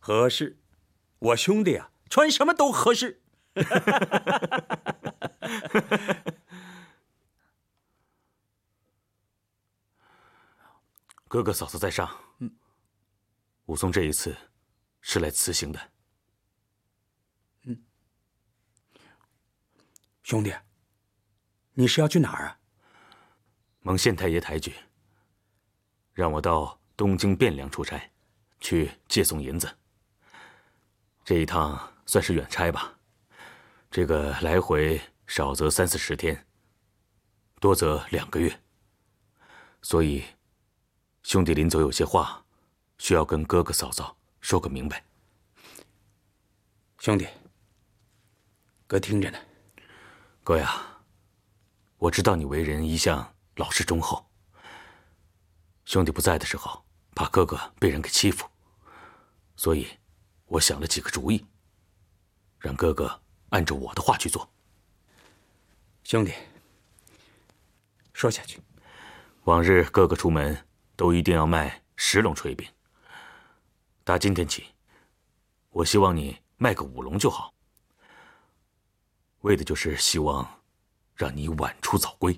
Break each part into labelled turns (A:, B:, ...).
A: 合适。我兄弟啊，穿什么都合适。
B: 哥哥嫂嫂在上。武松这一次是来辞行的。
A: 兄弟，你是要去哪儿啊？
B: 蒙县太爷抬举，让我到东京汴梁出差，去借送银子。这一趟算是远差吧，这个来回少则30-40天，多则2个月。所以，兄弟临走有些话，需要跟哥哥嫂嫂说个明白。
A: 兄弟，哥听着呢。
B: 哥呀，我知道你为人一向老实忠厚。兄弟不在的时候，怕哥哥被人给欺负，所以我想了几个主意，让哥哥按照我的话去做。
A: 兄弟，说下去。
B: 往日哥哥出门都一定要卖10笼炊饼，打今天起，我希望你卖个5笼就好。为的就是希望让你晚出早归。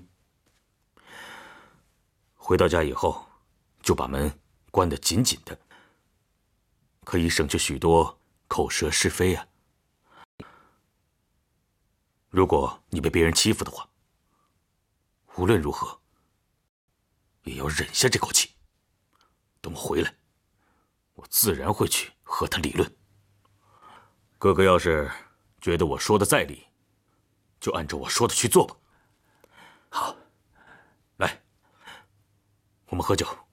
B: 回到家以后，就把门关得紧紧的，可以省去许多口舌是非啊。如果你被别人欺负的话，无论如何也要忍下这口气。等我回来，我自然会去和他理论。哥哥要是觉得我说的在理，就按照我说的去做吧。
A: 好，
B: 来，我们喝酒。